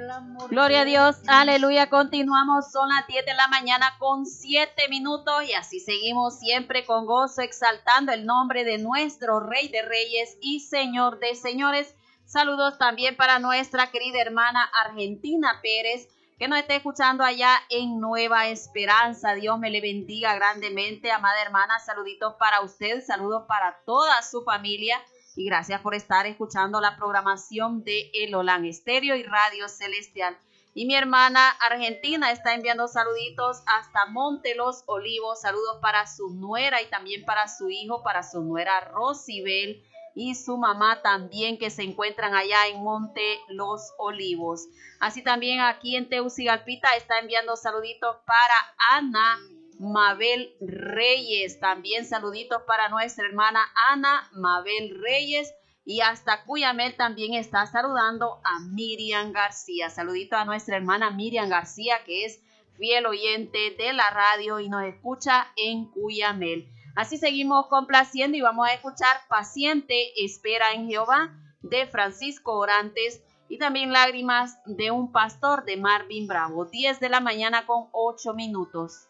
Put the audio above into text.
Gloria a Dios, aleluya. Continuamos, son las 10 de la mañana con 7 minutos y así seguimos siempre con gozo, exaltando el nombre de nuestro Rey de Reyes y Señor de Señores. Saludos también para nuestra querida hermana Argentina Pérez, que nos está escuchando allá en Nueva Esperanza. Dios me le bendiga grandemente, amada hermana. Saluditos para usted, saludos para toda su familia. Y gracias por estar escuchando la programación de El Olán Estéreo y Radio Celestial. Y mi hermana Argentina está enviando saluditos hasta Monte Los Olivos. Saludos para su nuera y también para su hijo, para su nuera Rosibel y su mamá también, que se encuentran allá en Monte Los Olivos. Así también aquí en Teucigalpita está enviando saluditos para Ana Mabel Reyes, también saluditos para nuestra hermana Ana Mabel Reyes, y hasta Cuyamel también está saludando a Miriam García. Saludito a nuestra hermana Miriam García, que es fiel oyente de la radio y nos escucha en Cuyamel. Así seguimos complaciendo y vamos a escuchar Paciente Espera en Jehová de Francisco Orantes y también Lágrimas de un Pastor de Marvin Bravo. 10 de la mañana con 8 minutos.